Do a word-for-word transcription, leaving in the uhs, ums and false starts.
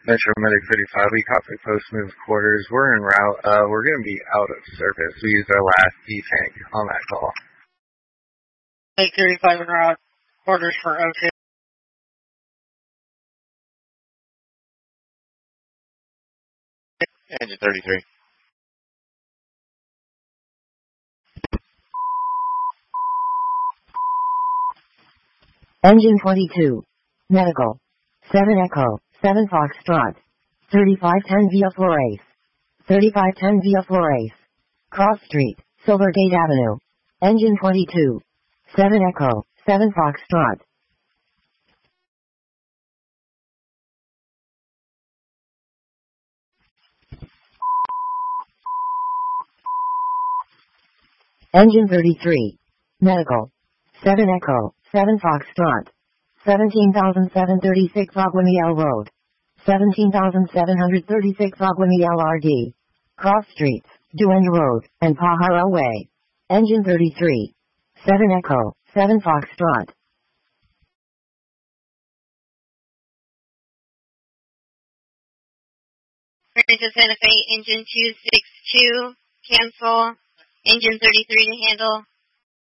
Metro Medic thirty-five, we copy post move quarters. We're en route. Uh, we're going to be out of service. We used our last D-tank on that call. Medic thirty-five en route. Quarters for O two. Engine thirty-three. Engine twenty-two. Medical. seven Echo. seven Foxtrot. thirty-five ten via Flores. thirty-five ten via Flores. Cross Street, Silvergate Avenue. Engine twenty-two. seven Echo. seven Foxtrot. Engine thirty-three. Medical. seven Echo. seven Foxtrot. seventeen thousand seven hundred thirty-six Aguamiel Road. seventeen thousand seven hundred thirty-six Aguamiel R D. Cross Streets, Duane Road, and Pajaro Way. Engine thirty-three. seven Echo. seven Foxtrot. Princess Santa Fe, engine two six two, cancel. Engine thirty-three to handle.